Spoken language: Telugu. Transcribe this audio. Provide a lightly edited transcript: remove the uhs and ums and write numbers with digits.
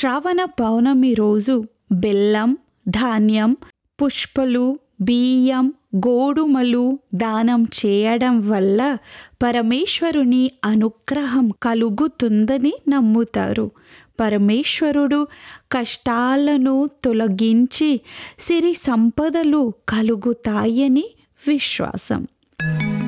శ్రావణ పౌర్ణమి రోజు బెల్లం, ధాన్యం, పుష్పలు, బియ్యం, గోధుమలు దానం చేయడం వల్ల పరమేశ్వరుని అనుగ్రహం కలుగుతుందని నమ్ముతారు. పరమేశ్వరుడు కష్టాలను తొలగించి సిరి సంపదలు కలుగుతాయని విశ్వాసం.